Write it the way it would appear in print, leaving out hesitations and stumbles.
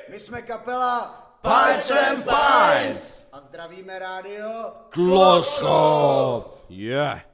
My jsme kapela Pipes and Pints a zdravíme rádio Kloskov. Yeah.